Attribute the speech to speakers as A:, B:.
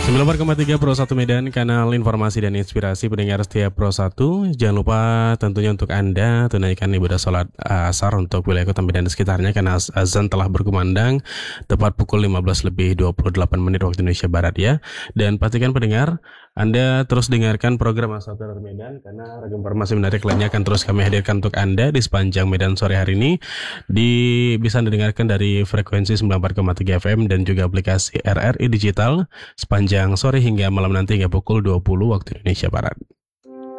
A: 94,3 Pro 1 Medan, kanal informasi dan inspirasi pendengar setia Pro 1. Jangan lupa tentunya untuk Anda tunaikan ibadah sholat asar untuk wilayah Kota Medan dan sekitarnya, karena azan telah berkumandang tepat pukul 15:28 waktu Indonesia Barat ya. Dan pastikan pendengar Anda terus dengarkan program Asar dari Medan, karena ragam informasi menarik lainnya akan terus kami hadirkan untuk Anda di sepanjang Medan sore hari ini. Bisa Anda dengarkan dari frekuensi 94,3 FM dan juga aplikasi RRI Digital sepanjang sore hingga malam nanti hingga pukul 20 waktu Indonesia Barat.